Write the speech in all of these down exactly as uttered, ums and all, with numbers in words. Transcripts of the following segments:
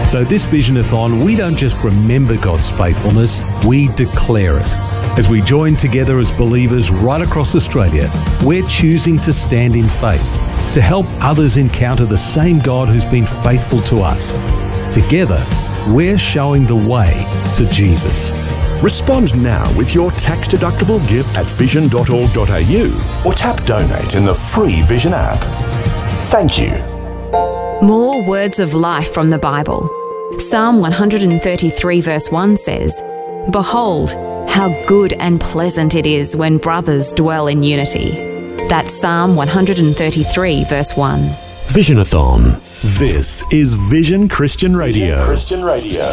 So this Visionathon, we don't just remember God's faithfulness, we declare it. As we join together as believers right across Australia, we're choosing to stand in faith, to help others encounter the same God who's been faithful to us. Together, we're showing the way to Jesus. Respond now with your tax-deductible gift at vision dot org dot a u or tap Donate in the free Vision app. Thank you. More words of life from the Bible. Psalm one thirty-three verse one says, "Behold, how good and pleasant it is when brothers dwell in unity." That's Psalm one thirty-three verse one. Visionathon. This is Vision Christian Radio. Vision Christian Radio.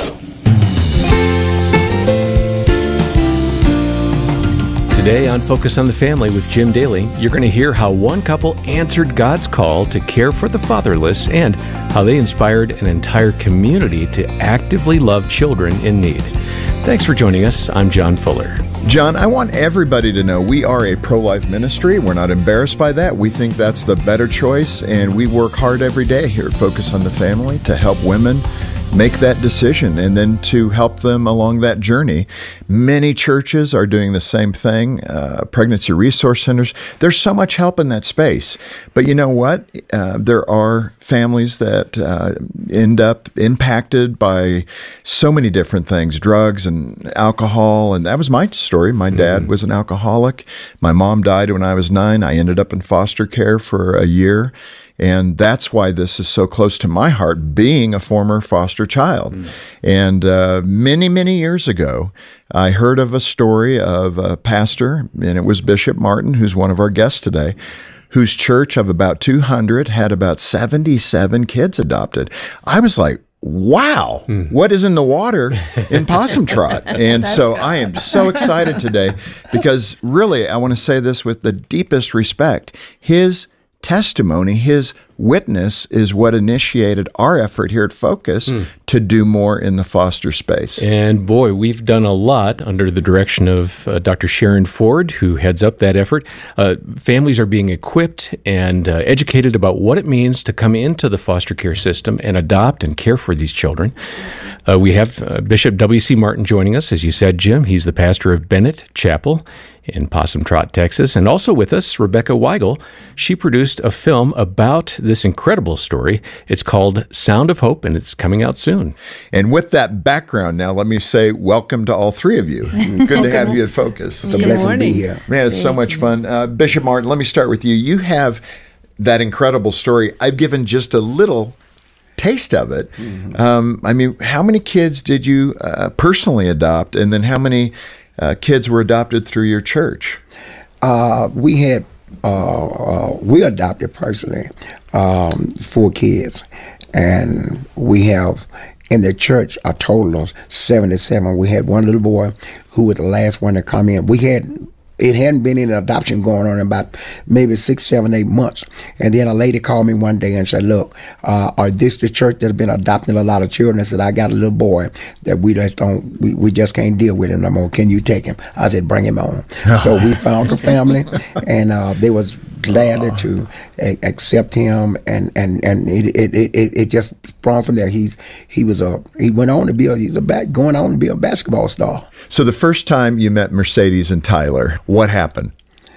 Today on Focus on the Family with Jim Daly, you're going to hear how one couple answered God's call to care for the fatherless and how they inspired an entire community to actively love children in need. Thanks for joining us. I'm John Fuller. John, I want everybody to know we are a pro-life ministry. We're not embarrassed by that. We think that's the better choice, and we work hard every day here at Focus on the Family to help women make that decision and then to help them along that journey. Many churches are doing the same thing, uh, pregnancy resource centers. There's so much help in that space. But you know what? Uh, there are families that uh, end up impacted by so many different things, drugs and alcohol. And that was my story. My dad mm-hmm. was an alcoholic. My mom died when I was nine. I ended up in foster care for a year. And that's why this is so close to my heart, being a former foster child. Mm. And uh, many, many years ago, I heard of a story of a pastor, and it was Bishop Martin, who's one of our guests today, whose church of about two hundred had about seventy-seven kids adopted. I was like, wow, mm. what is in the water in Possum Trot? And so I am so excited today because really, I want to say this with the deepest respect. His testimony, his witness is what initiated our effort here at Focus mm. to do more in the foster space. And boy, we've done a lot under the direction of uh, Doctor Sharon Ford, who heads up that effort. Uh, families are being equipped and uh, educated about what it means to come into the foster care system and adopt and care for these children. Uh, we have uh, Bishop W C Martin joining us, as you said, Jim. He's the pastor of Bennett Chapel in Possum Trot, Texas. And also with us, Rebecca Weigel. She produced a film about this incredible story. It's called Sound of Hope, and it's coming out soon. And with that background now, let me say welcome to all three of you. Good to have you at Focus. It's a blessing to be here. Man, it's so much fun. Uh, Bishop Martin, let me start with you. You have that incredible story. I've given just a little taste of it. Mm-hmm. Um, I mean, how many kids did you uh, personally adopt, and then how many Uh, kids were adopted through your church? Uh, we had, uh, uh, we adopted personally um, four kids. And we have in the church a total of seventy-seven. We had one little boy who was the last one to come in. We had It hadn't been any adoption going on in about maybe six, seven, eight months. And then a lady called me one day and said, look, uh, are this the church that's been adopting a lot of children? I said, I got a little boy that we just don't, we, we just can't deal with him no more. Can you take him? I said, bring him on. So we found a family, and uh, they was glad to a- accept him, and and and it it, it it just sprung from there. He's he was a he went on to be a, he's a back going on to be a basketball star. So the first time you met Mercedes and Tyler, what happened?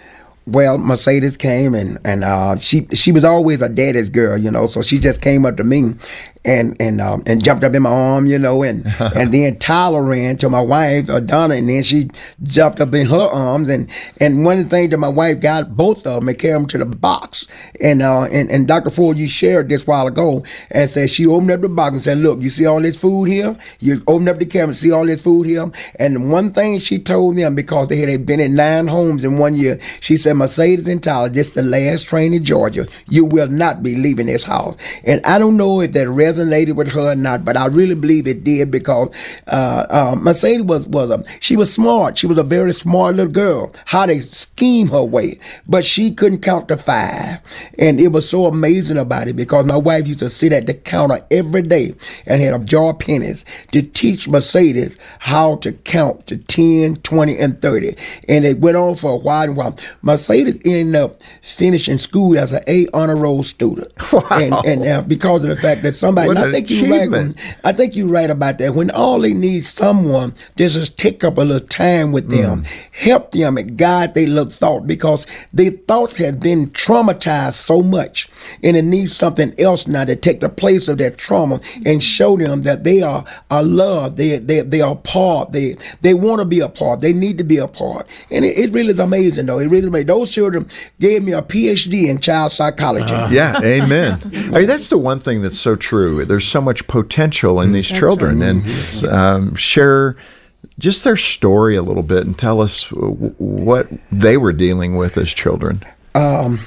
Well, Mercedes came, and and uh, she she was always a daddy's girl, you know. So she just came up to me, and and um, and jumped up in my arm, you know, and and then Tyler ran to my wife, uh, Donna, and then she jumped up in her arms, and and one of the things that my wife got both of them and carried them to the box, and uh and and Doctor Ford, you shared this a while ago, and said she opened up the box and said, look, you see all this food here? You open up the camera, see all this food here? And one thing she told them, because they had been in nine homes in one year, she said, Mercedes and Tyler, this is the last train in Georgia. You will not be leaving this house. And I don't know if that resonated with her or not, but I really believe it did, because uh, uh, Mercedes was, was a, she was smart. She was a very smart little girl, how they scheme her way. But she couldn't count to five. And it was so amazing about it, because my wife used to sit at the counter every day and had a jar of pennies to teach Mercedes how to count to ten, twenty, and thirty. And it went on for a while and while. Mercedes ended up finishing school as an A honor roll student. Wow. And, and uh, because of the fact that somebody somebody. What And I an think you're right. When, achievement. I think you're right about that. When all they need someone, just take up a little time with them, help them and guide their little thought, because their thoughts have been traumatized so much, and it needs something else now to take the place of that trauma and show them that they are are loved. They they they are part. They they want to be a part. They need to be a part. And it, it really is amazing, though. It really made those children gave me a P H D in child psychology. Uh, yeah, amen. I mean, that's the one thing that's so true. There's so much potential in these That's children, right. and um, share just their story a little bit and tell us w- what they were dealing with as children. Um,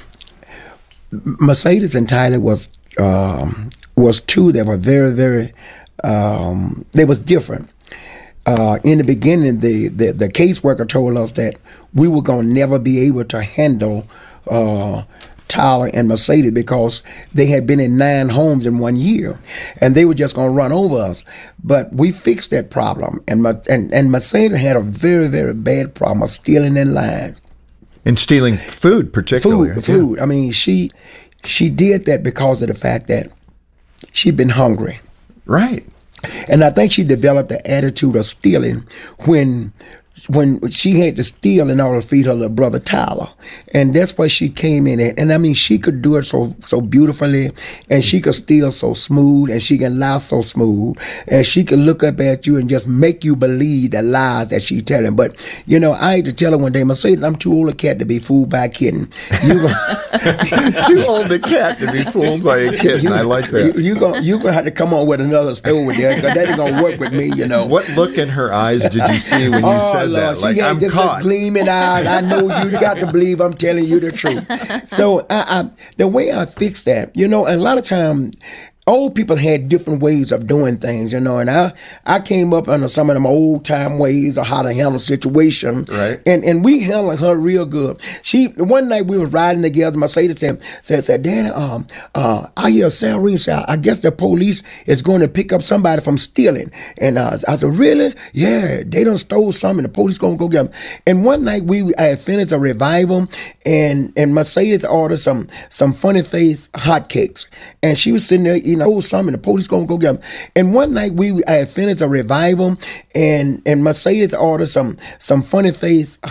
Mercedes and Tyler was um, was two that were very very um, they was different. Uh, in the beginning, the, the the caseworker told us that we were gonna never be able to handle uh, Tyler and Mercedes because they had been in nine homes in one year, and they were just gonna run over us. But we fixed that problem, and and and Mercedes had a very very bad problem of stealing in line. And stealing food, particularly. Food, food. I mean, she she did that because of the fact that she'd been hungry. Right. And I think she developed the attitude of stealing when when she had to steal in order to feed her little brother Tyler. And that's where she came in at. And I mean, she could do it so so beautifully, and she could steal so smooth, and she can lie so smooth, and she could look up at you and just make you believe the lies that she's telling. But, you know, I had to tell her one day, Mercedes, I'm too old a cat to be fooled by a kitten. You Too old a cat to be fooled by a kitten. I like that. You, you gonna you gonna have to come on with another story there, because that ain't gonna work with me, you know. What look in her eyes did you see when you Oh, said Lord, that? she Like, had I'm this caught. little gleaming eyes. I know you got to believe I'm telling you the truth. So I, I, the way I fixed that, you know, and a lot of time, old people had different ways of doing things, you know, and I, I came up under some of them old time ways of how to handle situation. Right. And and we handled her real good. She one night we was riding together, Mercedes said, said, said, Daddy, um, uh, I hear Sarah Reed say, I guess the police is going to pick up somebody from stealing. And uh, I said, really? Yeah, they done stole something. The police going to go get them. And one night we I had finished a revival, and and Mercedes ordered some some funny face hotcakes, and she was sitting there eating a whole something. The police going to go get them. And one night we I had finished a revival, and and Mercedes ordered some some funny face